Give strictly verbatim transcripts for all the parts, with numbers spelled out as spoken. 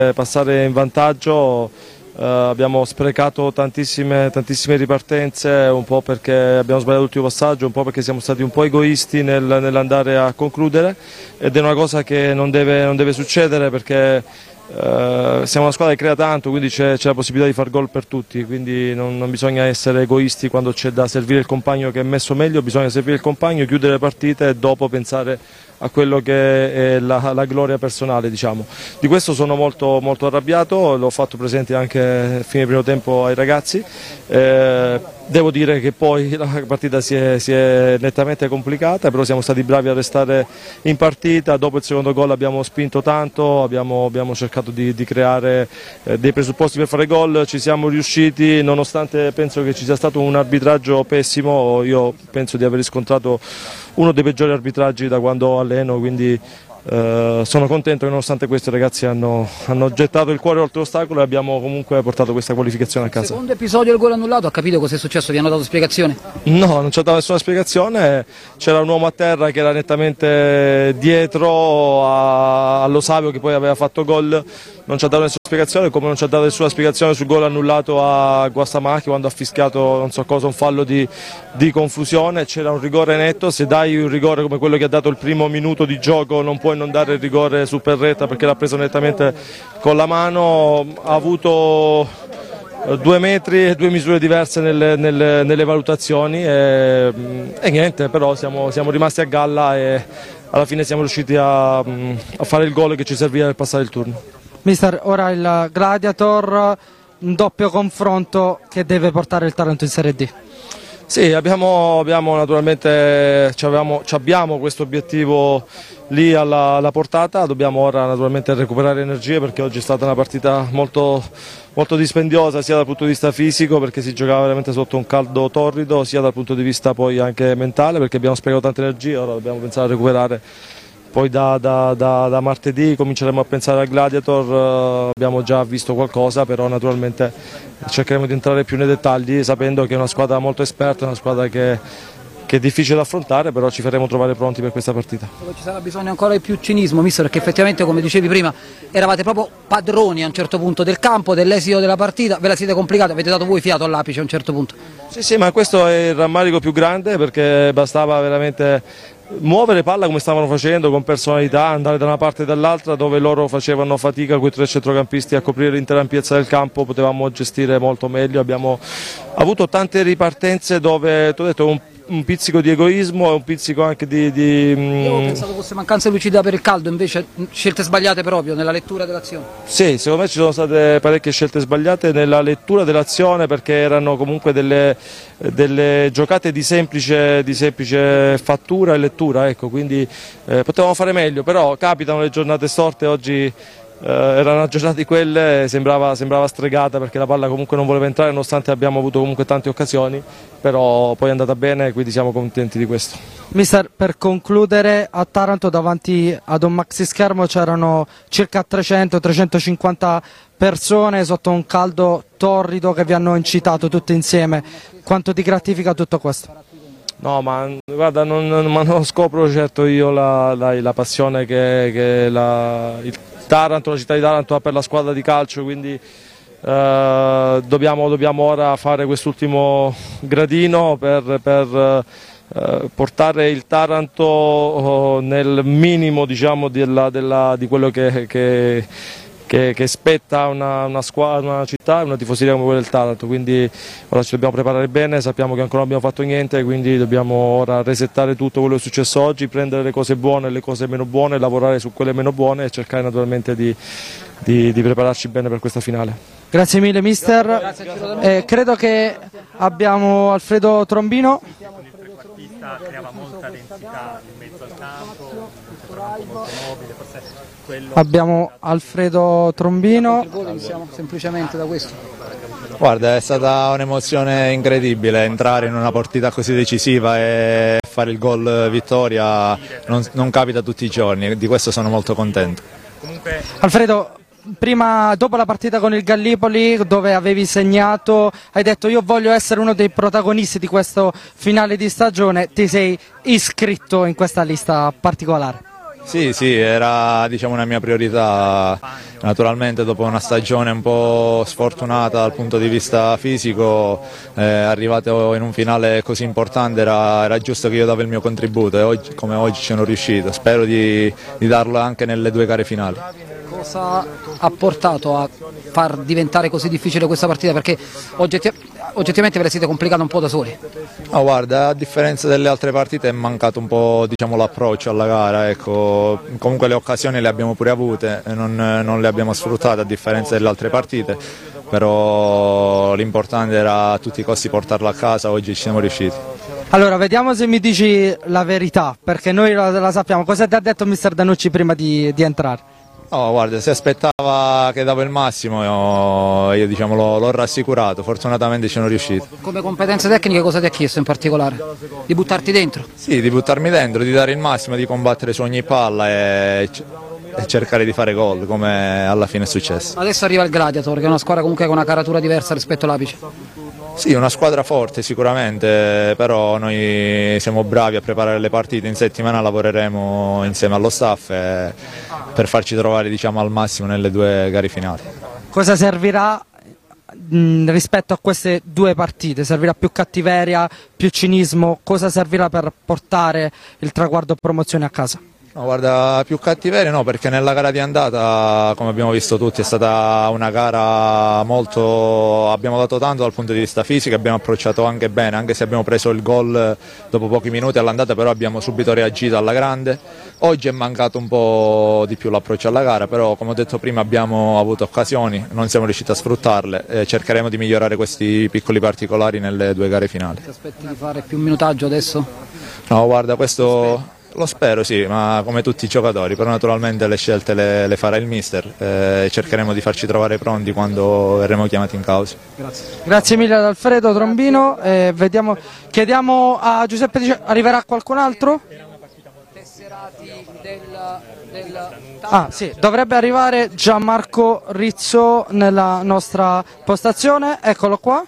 passare in vantaggio. Uh, abbiamo sprecato tantissime, tantissime ripartenze, un po' perché abbiamo sbagliato l'ultimo passaggio, un po' perché siamo stati un po' egoisti nel, nell'andare a concludere, ed è una cosa che non deve, non deve succedere, perché uh, siamo una squadra che crea tanto, quindi c'è la possibilità di far gol per tutti, quindi non, non bisogna essere egoisti quando c'è da servire il compagno che è messo meglio, bisogna servire il compagno, chiudere le partite e dopo pensare a quello che è la, la gloria personale, diciamo. Di questo sono molto, molto arrabbiato, l'ho fatto presente anche a fine primo tempo ai ragazzi. Eh, devo dire che poi la partita si è, si è nettamente complicata, però siamo stati bravi a restare in partita. Dopo il secondo gol abbiamo spinto tanto, abbiamo, abbiamo cercato di, di creare eh, dei presupposti per fare gol, ci siamo riusciti, nonostante penso che ci sia stato un arbitraggio pessimo. Io penso di aver riscontrato uno dei peggiori arbitraggi da quando alleno, quindi eh, sono contento che nonostante questo i ragazzi hanno, hanno gettato il cuore oltre l'ostacolo e abbiamo comunque portato questa qualificazione a casa. Secondo episodio del gol annullato, ha capito cosa è successo? Vi hanno dato spiegazione? No, non ci ha dato nessuna spiegazione, c'era un uomo a terra che era nettamente dietro a, allo Savio che poi aveva fatto gol, non ci ha dato nessuna spiegazione, come non ci ha dato nessuna spiegazione sul gol annullato a Guastamacchi quando ha fischiato non so cosa, un fallo di, di confusione. C'era un rigore netto, se dai un rigore come quello che ha dato il primo minuto di gioco non puoi non dare il rigore su Perretta perché l'ha preso nettamente con la mano, ha avuto due metri e due misure diverse nelle, nelle, nelle valutazioni e, e niente, però siamo, siamo rimasti a galla e alla fine siamo riusciti a, a fare il gol che ci serviva per passare il turno. Mister, ora il Gladiator, un doppio confronto che deve portare il Taranto in Serie D. Sì, abbiamo, abbiamo naturalmente abbiamo, abbiamo questo obiettivo lì alla, alla portata, dobbiamo ora naturalmente recuperare energie perché oggi è stata una partita molto, molto dispendiosa sia dal punto di vista fisico perché si giocava veramente sotto un caldo torrido, sia dal punto di vista poi anche mentale perché abbiamo sprecato tante energie, ora dobbiamo pensare a recuperare. Poi da, da, da, da martedì cominceremo a pensare al Gladiator, uh, abbiamo già visto qualcosa, però naturalmente cercheremo di entrare più nei dettagli sapendo che è una squadra molto esperta, una squadra che, che è difficile da affrontare, però ci faremo trovare pronti per questa partita. Ci sarà bisogno ancora di più cinismo, mister, perché effettivamente come dicevi prima eravate proprio padroni a un certo punto del campo, dell'esito della partita, ve la siete complicata, avete dato voi fiato all'apice a un certo punto. Sì, sì, ma questo è il rammarico più grande perché bastava veramente muovere palla come stavano facendo con personalità, andare da una parte e dall'altra dove loro facevano fatica quei tre centrocampisti a coprire l'intera ampiezza del campo, potevamo gestire molto meglio, abbiamo avuto tante ripartenze dove ti ho detto un, un pizzico di egoismo e un pizzico anche di... di Io ho pensato fosse mancanza di lucidità per il caldo, invece scelte sbagliate proprio nella lettura dell'azione. Sì, secondo me ci sono state parecchie scelte sbagliate nella lettura dell'azione perché erano comunque delle, delle giocate di semplice, di semplice fattura e lettura, ecco, quindi eh, potevamo fare meglio, però capitano le giornate storte, oggi eh, era una giornata di quelle, sembrava, sembrava stregata perché la palla comunque non voleva entrare nonostante abbiamo avuto comunque tante occasioni, però poi è andata bene e quindi siamo contenti di questo. Mister, per concludere, a Taranto davanti ad un maxi schermo c'erano circa trecento trecentocinquanta persone sotto un caldo torrido che vi hanno incitato tutte insieme. Quanto ti gratifica tutto questo? No, ma guarda, non, ma non scopro certo io la, la, la passione che, che la, il Taranto, la città di Taranto ha per la squadra di calcio, quindi eh, dobbiamo, dobbiamo ora fare quest'ultimo gradino per, per eh, portare il Taranto oh, nel minimo, diciamo, della, della, di quello che, che Che, che spetta una, una squadra, una città e una tifoseria come quella del Taranto, quindi ora ci dobbiamo preparare bene, sappiamo che ancora non abbiamo fatto niente, quindi dobbiamo ora resettare tutto quello che è successo oggi, prendere le cose buone e le cose meno buone, lavorare su quelle meno buone e cercare naturalmente di, di, di prepararci bene per questa finale. Grazie mille mister, eh, credo che abbiamo Alfredo Trombino. Creava molta densità in mezzo al campo, molto mobile, forse quello... Abbiamo Alfredo Trombino. Iniziamo semplicemente da questo. Guarda, è stata un'emozione incredibile entrare in una partita così decisiva e fare il gol vittoria, non, non capita tutti i giorni, di questo sono molto contento. Comunque... Alfredo, prima, dopo la partita con il Gallipoli dove avevi segnato, hai detto io voglio essere uno dei protagonisti di questo finale di stagione, ti sei iscritto in questa lista particolare? Sì, sì, era diciamo una mia priorità, naturalmente dopo una stagione un po' sfortunata dal punto di vista fisico, eh, arrivato in un finale così importante era, era giusto che io davo il mio contributo e oggi, come oggi ci sono riuscito, spero di, di darlo anche nelle due gare finali. Cosa ha portato a far diventare così difficile questa partita? Perché oggetti- oggettivamente ve la siete complicata un po' da soli. No, guarda, a differenza delle altre partite è mancato un po' diciamo, l'approccio alla gara, ecco. Comunque le occasioni le abbiamo pure avute, non, non le abbiamo sfruttate a differenza delle altre partite, però l'importante era a tutti i costi portarla a casa, oggi ci siamo riusciti. Allora, vediamo se mi dici la verità, perché noi la, la sappiamo. Cosa ti ha detto mister Danucci prima di, di entrare? No, guarda, si aspettava che davo il massimo, io, io diciamo, l'ho, l'ho rassicurato, fortunatamente ci sono riuscito. Come competenze tecniche cosa ti ha chiesto in particolare? Di buttarti dentro? Sì, di buttarmi dentro, di dare il massimo, di combattere su ogni palla e, e cercare di fare gol, come alla fine è successo. Adesso arriva il Gladiator, che è una squadra comunque con una caratura diversa rispetto all'Apice. Sì, una squadra forte sicuramente, però noi siamo bravi a preparare le partite, in settimana lavoreremo insieme allo staff e, per farci trovare diciamo, al massimo nelle due gare finali. Cosa servirà mh, rispetto a queste due partite? Servirà più cattiveria, più cinismo? Cosa servirà per portare il traguardo promozione a casa? No, guarda, più cattiveria no, perché nella gara di andata, come abbiamo visto tutti, è stata una gara molto... abbiamo dato tanto dal punto di vista fisico, abbiamo approcciato anche bene, anche se abbiamo preso il gol dopo pochi minuti all'andata, però abbiamo subito reagito alla grande. Oggi è mancato un po' di più l'approccio alla gara, però come ho detto prima abbiamo avuto occasioni, non siamo riusciti a sfruttarle e cercheremo di migliorare questi piccoli particolari nelle due gare finali. Ti aspetti di fare più minutaggio adesso? No, guarda, questo... Lo spero, sì, ma come tutti i giocatori, però naturalmente le scelte le, le farà il mister e eh, cercheremo di farci trovare pronti quando verremo chiamati in causa. Grazie. Grazie mille ad Alfredo Trombino, eh, vediamo, chiediamo a Giuseppe, dice, arriverà qualcun altro? Tesserati del, del... Ah sì, dovrebbe arrivare Gianmarco Rizzo nella nostra postazione, eccolo qua.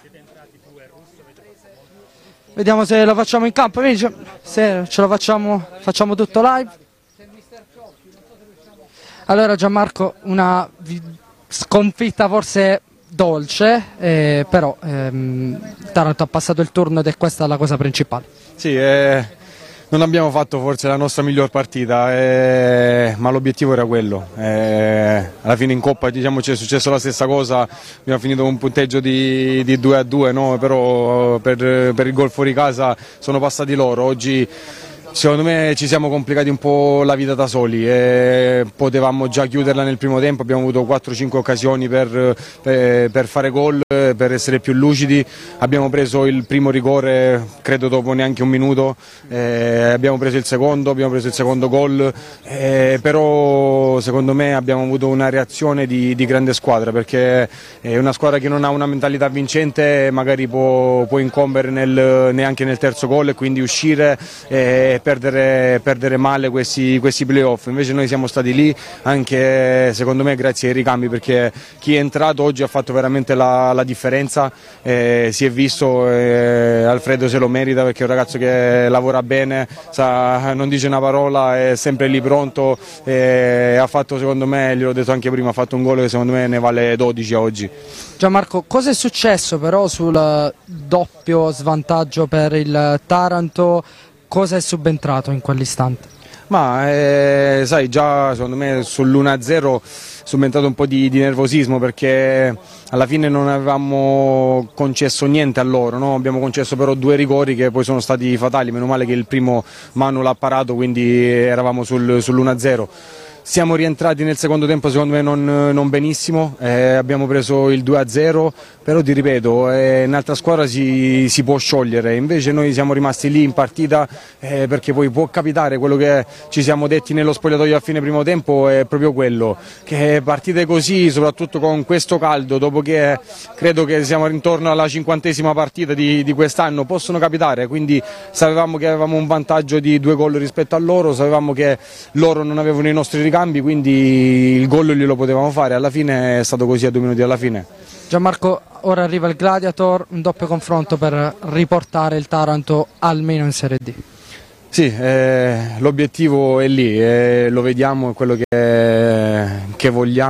Vediamo se lo facciamo in campo, se ce lo facciamo, facciamo tutto live. Allora Gianmarco, una sconfitta forse dolce, eh, però ehm, Taranto ha passato il turno ed è questa la cosa principale. Sì, eh, non abbiamo fatto forse la nostra miglior partita, eh, ma l'obiettivo era quello. Eh, alla fine in Coppa diciamo, ci è successo la stessa cosa, abbiamo finito con un punteggio di, di due a due, no? Però per, per il gol fuori casa sono passati loro. Oggi secondo me ci siamo complicati un po' la vita da soli e potevamo già chiuderla nel primo tempo, abbiamo avuto quattro cinque occasioni per, per, per fare gol, per essere più lucidi, abbiamo preso il primo rigore credo dopo neanche un minuto, eh, abbiamo preso il secondo, abbiamo preso il secondo gol, eh, però secondo me abbiamo avuto una reazione di, di grande squadra, perché è una squadra che non ha una mentalità vincente magari può, può incombere nel, neanche nel terzo gol e quindi uscire e Perdere, perdere male questi, questi playoff. Invece noi siamo stati lì anche secondo me grazie ai ricambi, perché chi è entrato oggi ha fatto veramente la, la differenza, eh, si è visto, eh, Alfredo se lo merita perché è un ragazzo che lavora bene, sa, non dice una parola, è sempre lì pronto, eh, ha fatto secondo me, gliel'ho detto anche prima, ha fatto un gol che secondo me ne vale dodici a oggi. Gianmarco, cosa è successo però sul doppio svantaggio per il Taranto? Cosa è subentrato in quell'istante? Ma eh, sai, già secondo me sull'uno a zero è subentrato un po' di, di nervosismo, perché alla fine non avevamo concesso niente a loro, no? Abbiamo concesso però due rigori che poi sono stati fatali, meno male che il primo Manu l'ha parato, quindi eravamo sul, sull'uno a zero. Siamo rientrati nel secondo tempo secondo me non, non benissimo, eh, abbiamo preso il due a zero, però ti ripeto, eh, un'altra squadra si, si può sciogliere, invece noi siamo rimasti lì in partita, eh, perché poi può capitare quello che ci siamo detti nello spogliatoio a fine primo tempo, è proprio quello, che partite così, soprattutto con questo caldo, dopo che credo che siamo intorno alla cinquantesima partita di, di quest'anno, possono capitare, quindi sapevamo che avevamo un vantaggio di due gol rispetto a loro, sapevamo che loro non avevano i nostri ricambi, quindi il gol glielo potevamo fare, alla fine è stato così a due minuti alla fine. Gianmarco, ora arriva il Gladiator, un doppio confronto per riportare il Taranto almeno in Serie D. Sì, eh, l'obiettivo è lì, eh, lo vediamo, è quello che, che vogliamo.